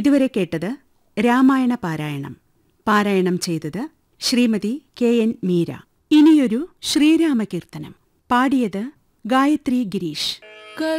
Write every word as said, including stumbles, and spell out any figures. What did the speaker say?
ഇതുവരെ കേട്ടത് രാമായണ പാരായണം. പാരായണം ചെയ്തത് ശ്രീമതി കെ എൻ മീര. ഇനിയൊരു ശ്രീരാമകീർത്തനം. പാടിയത് ഗായത്രി ഗിരീഷ്.